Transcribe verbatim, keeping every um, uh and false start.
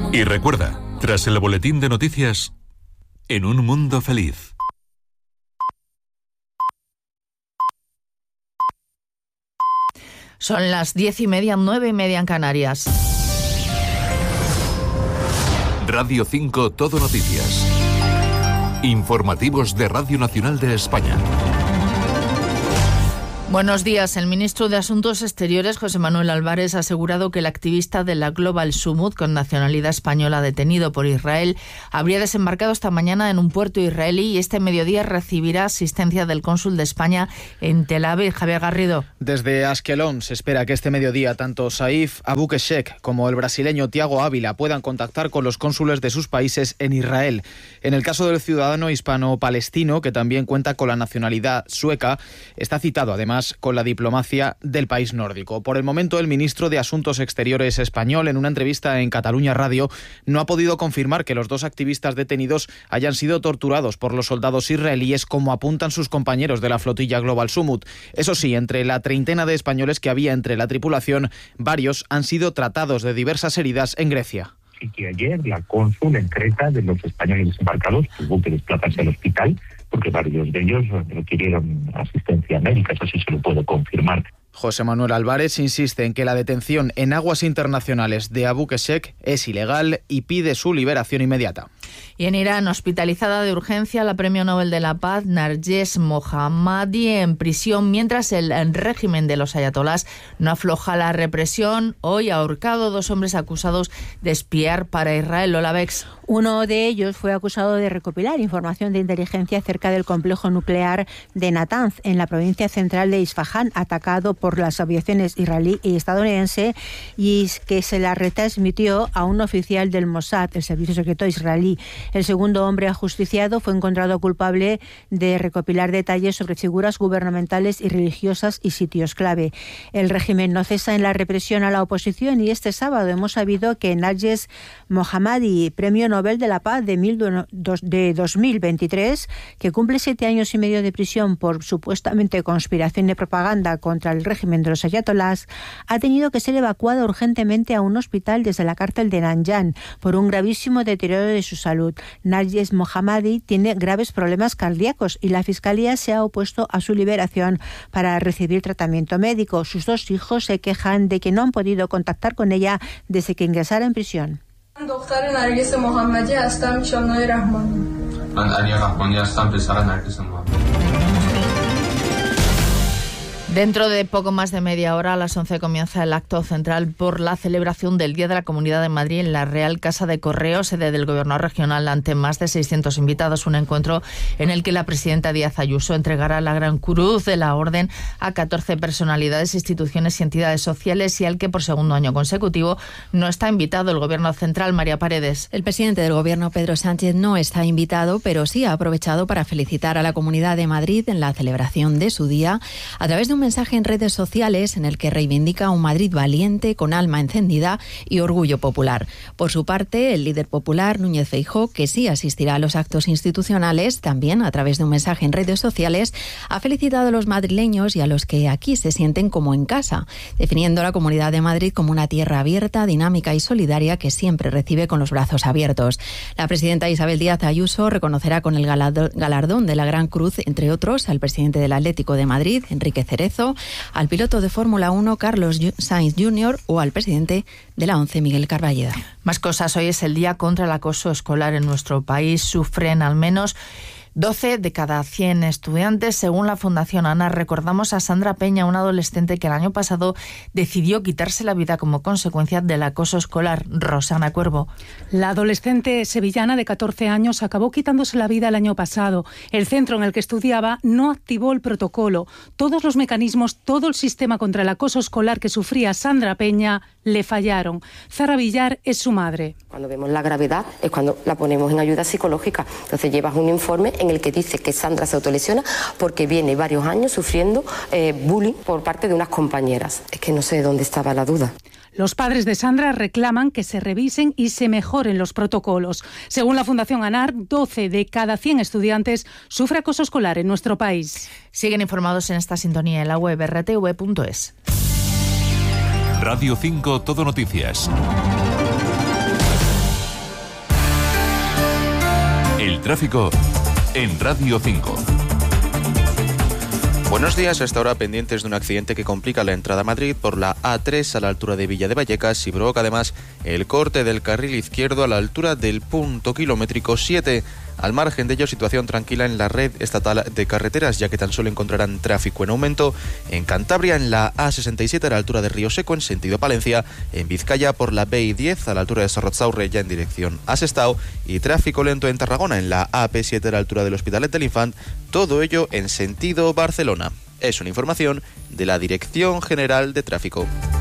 Y recuerda, tras el boletín de noticias, en un mundo feliz. Son las diez y media, nueve y media en Canarias. Radio cinco Todo Noticias. Informativos de Radio Nacional de España. Buenos días. El ministro de Asuntos Exteriores, José Manuel Álvarez, ha asegurado que el activista de la Global Summit, con nacionalidad española detenido por Israel, habría desembarcado esta mañana en un puerto israelí y este mediodía recibirá asistencia del cónsul de España en Tel Aviv. Javier Garrido. Desde Askelón se espera que este mediodía tanto Saif Abukeshek como el brasileño Tiago Ávila puedan contactar con los cónsules de sus países en Israel. En el caso del ciudadano hispano-palestino, que también cuenta con la nacionalidad sueca, está citado además con la diplomacia del país nórdico. Por el momento, el ministro de Asuntos Exteriores español, en una entrevista en Cataluña Radio, no ha podido confirmar que los dos activistas detenidos hayan sido torturados por los soldados israelíes, como apuntan sus compañeros de la flotilla Global Summit. Eso sí, entre la treintena de españoles que había entre la tripulación, varios han sido tratados de diversas heridas en Grecia. Y que ayer la cónsul en Creta de los españoles desembarcados tuvo que desplazarse al hospital porque varios de ellos requirieron asistencia médica, eso sí se lo puedo confirmar. José Manuel Álvarez insiste en que la detención en aguas internacionales de Abukeshek es ilegal y pide su liberación inmediata. Y en Irán, hospitalizada de urgencia la Premio Nobel de la Paz Narges Mohammadi en prisión, mientras el régimen de los ayatolás no afloja la represión. Hoy ha ahorcado dos hombres acusados de espiar para Israel. Lola Bex. Uno de ellos fue acusado de recopilar información de inteligencia acerca del complejo nuclear de Natanz, en la provincia central de Isfahán, atacado por las aviaciones israelí y estadounidense, y que se la retransmitió a un oficial del Mossad, el servicio secreto israelí. El segundo hombre ajusticiado fue encontrado culpable de recopilar detalles sobre figuras gubernamentales y religiosas y sitios clave. El régimen no cesa en la represión a la oposición y este sábado hemos sabido que Narges Mohammadi, Premio Nobel de la Paz de, mil, de dos mil veintitrés, que cumple siete años y medio de prisión por supuestamente conspiración de propaganda contra el régimen de los ayatolás, ha tenido que ser evacuado urgentemente a un hospital desde la cárcel de Nanján por un gravísimo deterioro de su salud. Narges Mohammadi tiene graves problemas cardíacos y la Fiscalía se ha opuesto a su liberación para recibir tratamiento médico. Sus dos hijos se quejan de que no han podido contactar con ella desde que ingresara en prisión. دختر نرگس محمدی هستم. شامنای رحمانی. من علی رحمانی هستم، پسر نرگس محمدی. Dentro de poco más de media hora, a las once, comienza el acto central por la celebración del Día de la Comunidad de Madrid en la Real Casa de Correos, sede del Gobierno regional, ante más de seiscientos invitados. Un encuentro en el que la presidenta Díaz Ayuso entregará la Gran Cruz de la Orden a catorce personalidades, instituciones y entidades sociales, y al que por segundo año consecutivo no está invitado el Gobierno central. María Paredes. El presidente del Gobierno, Pedro Sánchez, no está invitado, pero sí ha aprovechado para felicitar a la Comunidad de Madrid en la celebración de su día a través de un mensaje en redes sociales en el que reivindica un Madrid valiente, con alma encendida y orgullo popular. Por su parte, el líder popular, Núñez Feijóo, que sí asistirá a los actos institucionales, también a través de un mensaje en redes sociales, ha felicitado a los madrileños y a los que aquí se sienten como en casa, definiendo la Comunidad de Madrid como una tierra abierta, dinámica y solidaria que siempre recibe con los brazos abiertos. La presidenta Isabel Díaz Ayuso reconocerá con el galardón de la Gran Cruz, entre otros, al presidente del Atlético de Madrid, Enrique Cerezo, al piloto de Fórmula uno, Carlos Sainz junior, o al presidente de la ONCE, Miguel Carballeda. Más cosas. Hoy es el Día contra el Acoso Escolar en nuestro país. Sufren al menos doce de cada cien estudiantes, según la Fundación ANA. Recordamos a Sandra Peña, una adolescente que el año pasado decidió quitarse la vida como consecuencia del acoso escolar. Rosana Cuervo. La adolescente sevillana de catorce años acabó quitándose la vida el año pasado. El centro en el que estudiaba no activó el protocolo. Todos los mecanismos, todo el sistema contra el acoso escolar que sufría Sandra Peña le fallaron. Zara Villar es su madre. Cuando vemos la gravedad es cuando la ponemos en ayuda psicológica. Entonces llevas un informe en el que dice que Sandra se autolesiona porque viene varios años sufriendo eh, bullying por parte de unas compañeras. Es que no sé dónde estaba la duda. Los padres de Sandra reclaman que se revisen y se mejoren los protocolos. Según la Fundación ANAR, doce de cada cien estudiantes sufre acoso escolar en nuestro país. Siguen informados en esta sintonía en la web erre te ve punto es. Radio cinco Todo Noticias. El tráfico en Radio cinco. Buenos días, hasta ahora pendientes de un accidente que complica la entrada a Madrid por la A tres a la altura de Villa de Vallecas y provoca además el corte del carril izquierdo a la altura del punto kilométrico siete. Al margen de ello, situación tranquila en la red estatal de carreteras, ya que tan solo encontrarán tráfico en aumento en Cantabria en la A sesenta y siete a la altura de Río Seco en sentido Palencia, en Vizcaya por la B I diez a la altura de Sorrozaurre ya en dirección a Sestao y tráfico lento en Tarragona en la A P siete a la altura del Hospitalet del Infant, todo ello en sentido Barcelona. Es una información de la Dirección General de Tráfico.